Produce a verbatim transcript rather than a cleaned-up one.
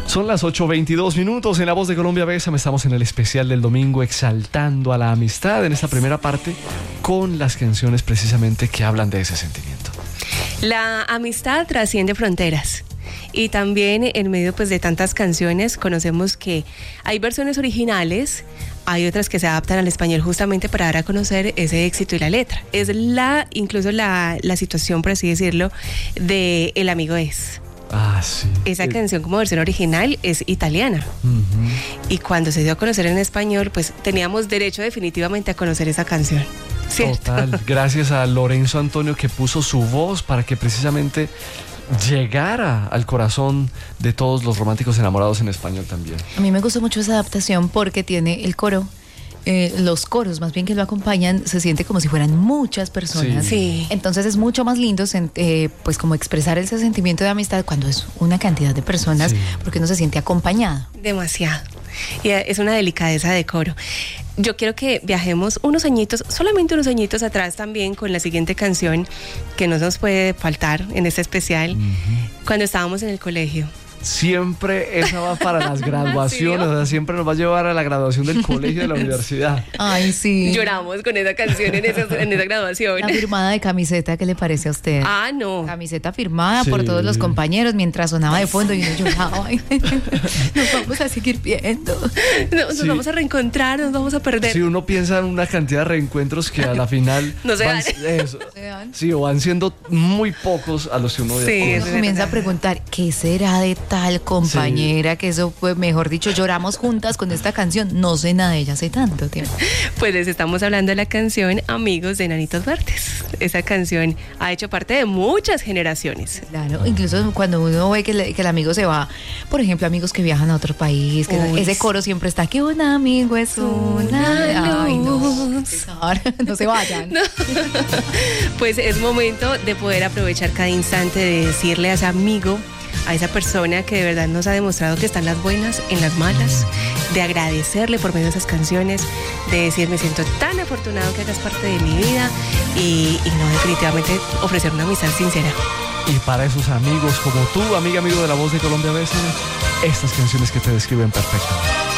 Son las ocho veintidós minutos en La Voz de Colombia. Bésame. Estamos en el especial del domingo exaltando a la amistad en esta primera parte con las canciones precisamente que hablan de ese sentimiento. La amistad trasciende fronteras. Y también en medio pues de tantas canciones conocemos que hay versiones originales, hay otras que se adaptan al español justamente para dar a conocer ese éxito y la letra. Es la, incluso la, la situación, por así decirlo, de El Amigo Es. Ah, sí. Esa el... canción como versión original es italiana. Uh-huh. Y cuando se dio a conocer en español, pues teníamos derecho definitivamente a conocer esa canción. ¿Cierto? Total, gracias a Lorenzo Antonio que puso su voz para que precisamente llegara al corazón de todos los románticos enamorados en español también. A mí me gustó mucho esa adaptación porque tiene el coro. Eh, los coros más bien que lo acompañan se siente como si fueran muchas personas. Sí. Entonces es mucho más lindo eh, pues como expresar ese sentimiento de amistad cuando es una cantidad de personas, sí, porque uno se siente acompañado. Demasiado. Y es una delicadeza de coro. Yo quiero que viajemos unos añitos, solamente unos añitos atrás también con la siguiente canción que no nos puede faltar en este especial, uh-huh, cuando estábamos en el colegio. Siempre esa va para las graduaciones, ¿sí, o sea, siempre nos va a llevar a la graduación del colegio, de la universidad. Ay, sí. Lloramos con esa canción en esa, en esa graduación. La firmada de camiseta, ¿qué le parece a usted? Ah, no. Camiseta firmada, sí, por todos los compañeros mientras sonaba de fondo y uno lloraba. Nos vamos a seguir viendo. No, nos sí. vamos a reencontrar, nos vamos a perder. Si uno piensa en una cantidad de reencuentros que a la final no se van, dan. Eso, ¿Se dan? Sí, o van siendo muy pocos a los que uno, sí, uno comienza a preguntar, ¿qué será de tal compañera? Sí. Que eso fue, mejor dicho, lloramos juntas con esta canción. No sé nada de ella hace tanto tiempo. Pues les estamos hablando de la canción Amigos de Nanitos Verdes. Esa canción ha hecho parte de muchas generaciones. Claro, incluso cuando uno ve que, le, que el amigo se va, por ejemplo, amigos que viajan a otro país, que Uy, ese coro siempre está, que un amigo es una... Ay, no, no se vayan. No. Pues es momento de poder aprovechar cada instante de decirle a ese amigo, a esa persona que de verdad nos ha demostrado que están las buenas, en las malas, de agradecerle por medio de esas canciones, de decir me siento tan afortunado que hagas parte de mi vida y, y no, definitivamente ofrecer una amistad sincera. Y para esos amigos como tú, amiga, amigo de La Voz de Colombia, bésame, estas canciones que te describen perfectamente.